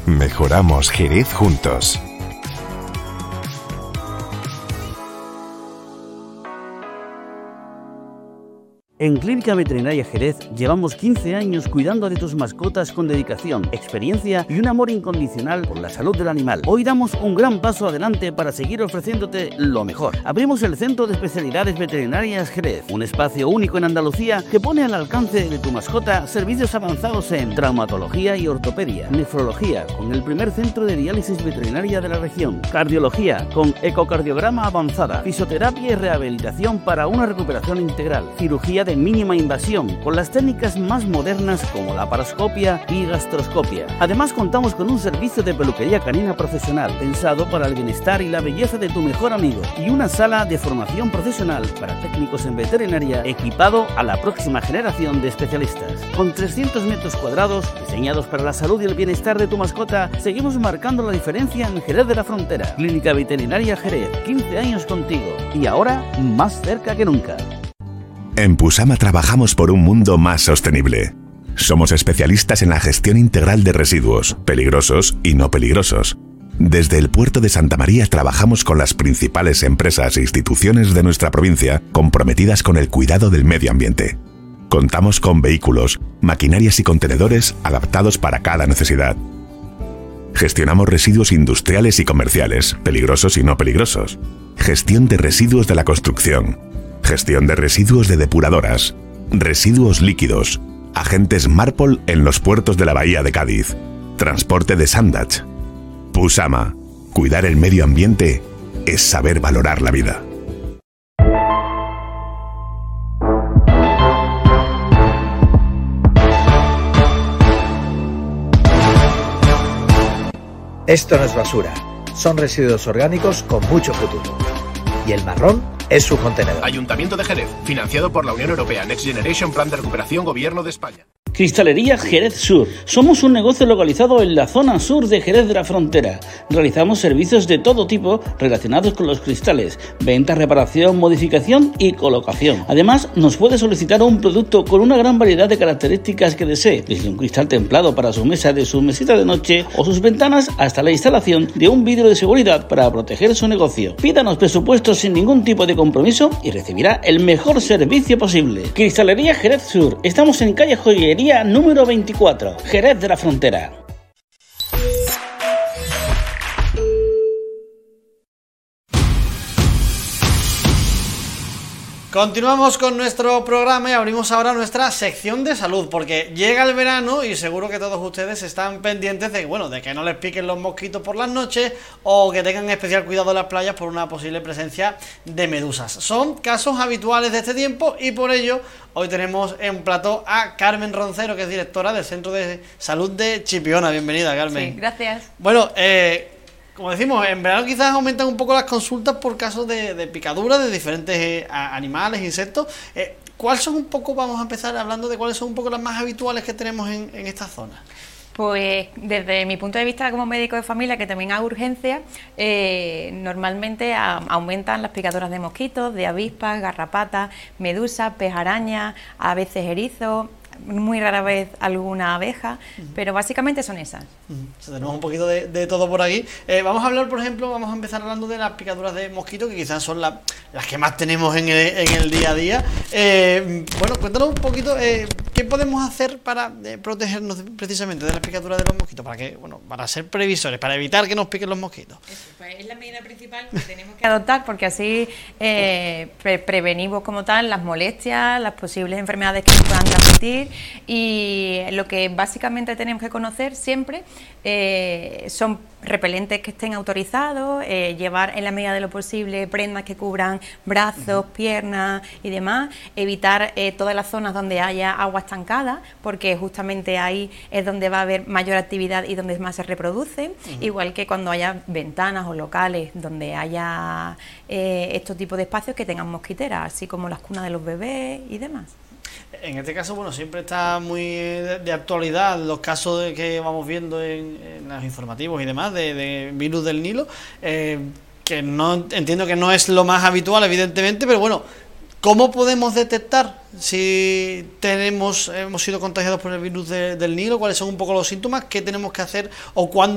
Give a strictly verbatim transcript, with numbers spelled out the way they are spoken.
Mejoramos Jerez juntos. En Clínica Veterinaria Jerez llevamos quince años cuidando de tus mascotas con dedicación, experiencia y un amor incondicional por la salud del animal. Hoy damos un gran paso adelante para seguir ofreciéndote lo mejor. Abrimos el Centro de Especialidades Veterinarias Jerez, un espacio único en Andalucía que pone al alcance de tu mascota servicios avanzados en traumatología y ortopedia, nefrología con el primer centro de diálisis veterinaria de la región, cardiología con ecocardiograma avanzada, fisioterapia y rehabilitación para una recuperación integral, cirugía de mínima invasión, con las técnicas más modernas como la paroscopia y gastroscopia. Además contamos con un servicio de peluquería canina profesional, pensado para el bienestar y la belleza de tu mejor amigo, y una sala de formación profesional para técnicos en veterinaria, equipado a la próxima generación de especialistas. Con trescientos metros cuadrados, diseñados para la salud y el bienestar de tu mascota, seguimos marcando la diferencia en Jerez de la Frontera. Clínica Veterinaria Jerez, quince años contigo, y ahora más cerca que nunca. En Pusama trabajamos por un mundo más sostenible. Somos especialistas en la gestión integral de residuos, peligrosos y no peligrosos. Desde el puerto de Santa María trabajamos con las principales empresas e instituciones de nuestra provincia comprometidas con el cuidado del medio ambiente. Contamos con vehículos, maquinarias y contenedores adaptados para cada necesidad. Gestionamos residuos industriales y comerciales, peligrosos y no peligrosos. Gestión de residuos de la construcción. Gestión de residuos de depuradoras, residuos líquidos, agentes Marpol en los puertos de la Bahía de Cádiz, transporte de Sandach. Pusama, cuidar el medio ambiente es saber valorar la vida. Esto no es basura, son residuos orgánicos con mucho futuro. Y el marrón es su contenedor. Ayuntamiento de Jerez, financiado por la Unión Europea, Next Generation, Plan de Recuperación, Gobierno de España. Cristalería Jerez Sur. Somos un negocio localizado en la zona sur de Jerez de la Frontera. Realizamos servicios de todo tipo relacionados con los cristales, venta, reparación, modificación y colocación. Además, nos puede solicitar un producto con una gran variedad de características que desee, desde un cristal templado para su mesa de su mesita de noche o sus ventanas hasta la instalación de un vidrio de seguridad para proteger su negocio. Pídanos presupuestos sin ningún tipo de compromiso y recibirá el mejor servicio posible. Cristalería Jerez Sur. Estamos en calle Joyería número veinticuatro, Jerez de la Frontera. Continuamos con nuestro programa y abrimos ahora nuestra sección de salud, porque llega el verano y seguro que todos ustedes están pendientes de, bueno, de que no les piquen los mosquitos por las noches o que tengan especial cuidado en las playas por una posible presencia de medusas. Son casos habituales de este tiempo y por ello hoy tenemos en plató a Carmen Roncero, que es directora del Centro de Salud de Chipiona. Bienvenida, Carmen. Sí, gracias. Bueno, eh... como decimos, en verano quizás aumentan un poco las consultas por casos de, de picaduras de diferentes eh, animales, insectos. Eh, ¿Cuáles son un poco, vamos a empezar hablando de cuáles son un poco las más habituales que tenemos en, en esta zona? Pues desde mi punto de vista como médico de familia, que también hago urgencia, eh, normalmente a, aumentan las picaduras de mosquitos, de avispas, garrapatas, medusas, pez araña, a veces erizos, muy rara vez alguna abeja, uh-huh. pero básicamente son esas. Uh-huh. Tenemos un poquito de, de todo por aquí. Eh, vamos a hablar, por ejemplo, vamos a empezar hablando de las picaduras de mosquito, que quizás son la, las que más tenemos en el, en el día a día. Eh, bueno, cuéntanos un poquito, eh, ¿qué podemos hacer para eh, protegernos precisamente de las picaduras de los mosquitos? Para que, bueno, para ser previsores, para evitar que nos piquen los mosquitos. Eso, pues es la medida principal que tenemos que adoptar, porque así eh, pre prevenimos como tal las molestias, las posibles enfermedades que nos puedan transmitir. Y lo que básicamente tenemos que conocer siempre eh, son repelentes que estén autorizados, eh, llevar en la medida de lo posible prendas que cubran brazos, uh-huh. piernas y demás, evitar eh, todas las zonas donde haya agua estancada, porque justamente ahí es donde va a haber mayor actividad y donde más se reproduce, uh-huh. igual que cuando haya ventanas o locales donde haya eh, estos tipos de espacios que tengan mosquiteras, así como las cunas de los bebés y demás. En este caso, bueno, siempre está muy de, de actualidad los casos de que vamos viendo en, en los informativos y demás de, de virus del Nilo, eh, que no entiendo que no es lo más habitual, evidentemente, pero bueno, ¿cómo podemos detectar si tenemos hemos sido contagiados por el virus de, del Nilo? ¿Cuáles son un poco los síntomas? ¿Qué tenemos que hacer o cuándo